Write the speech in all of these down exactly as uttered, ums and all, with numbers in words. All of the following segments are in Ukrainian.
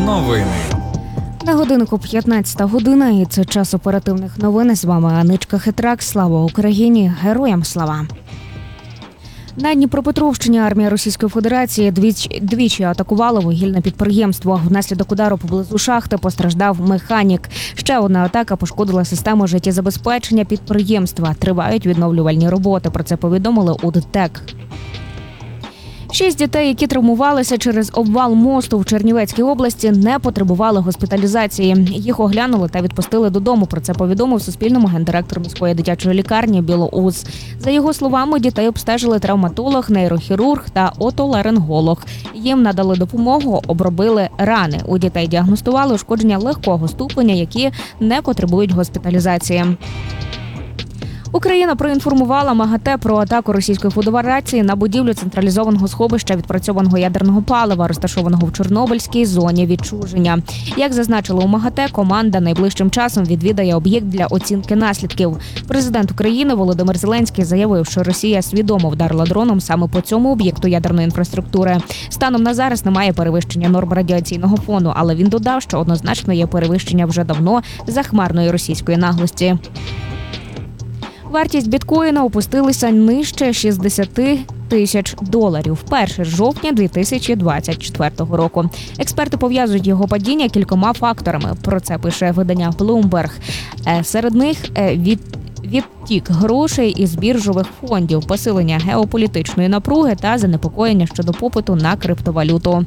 Новини. На годинку п'ятнадцята година, і це час оперативних новин. З вами Аничка Хитрак. Слава Україні! Героям слава! На Дніпропетровщині армія Російської Федерації двічі, двічі атакувала вугільне підприємство. Внаслідок удару поблизу шахти постраждав механік. Ще одна атака пошкодила систему життєзабезпечення підприємства. Тривають відновлювальні роботи. Про це повідомили у ДТЕК. Шість дітей, які травмувалися через обвал мосту в Чернівецькій області, не потребували госпіталізації. Їх оглянули та відпустили додому. Про це повідомив Суспільному гендиректор міської дитячої лікарні Білоус. За його словами, дітей обстежили травматолог, нейрохірург та отоларинголог. Їм надали допомогу, обробили рани. У дітей діагностували ушкодження легкого ступеня, які не потребують госпіталізації. Україна проінформувала МАГАТЕ про атаку Російської Федерації на будівлю централізованого сховища відпрацьованого ядерного палива, розташованого в Чорнобильській зоні відчуження. Як зазначили у МАГАТЕ, команда найближчим часом відвідає об'єкт для оцінки наслідків. Президент України Володимир Зеленський заявив, що Росія свідомо вдарила дроном саме по цьому об'єкту ядерної інфраструктури. Станом на зараз немає перевищення норм радіаційного фону, але він додав, що однозначно є перевищення вже давно захмарної російської наглості. Вартість біткоїна опустилася нижче шістдесят тисяч доларів вперше з жовтня дві тисячі двадцять четвертого року. Експерти пов'язують його падіння кількома факторами. Про це пише видання Bloomberg. Серед них від відтік грошей із біржових фондів, посилення геополітичної напруги та занепокоєння щодо попиту на криптовалюту.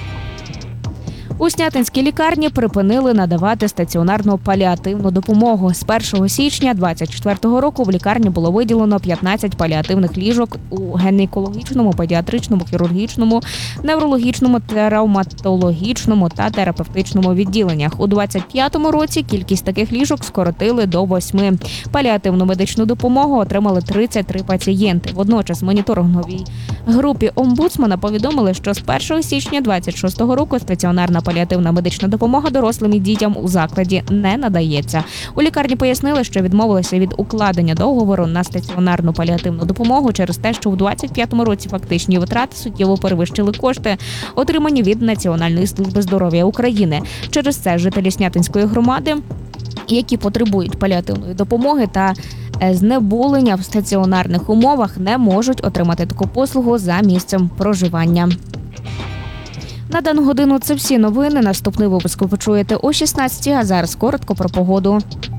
У Снятинській лікарні припинили надавати стаціонарну паліативну допомогу. З першого січня двадцять четвертого року в лікарні було виділено п'ятнадцять паліативних ліжок у гінекологічному, педіатричному, хірургічному, неврологічному, травматологічному та терапевтичному відділеннях. У двадцять п'ятому році кількість таких ліжок скоротили до восьми. Паліативну медичну допомогу отримали тридцять три пацієнти. Водночас в моніторинговій групі омбудсмена повідомили, що з першого січня двадцять шостого року стаціонарна паліативна медична допомога дорослим і дітям у закладі не надається. У лікарні пояснили, що відмовилися від укладення договору на стаціонарну паліативну допомогу через те, що у двадцять п'ятому році фактичні витрати суттєво перевищили кошти, отримані від Національної служби здоров'я України. Через це жителі Снятинської громади, які потребують паліативної допомоги та знеболення в стаціонарних умовах, не можуть отримати таку послугу за місцем проживання. На дану годину це всі новини. Наступний випуск ви почуєте о шістнадцятій, а зараз коротко про погоду.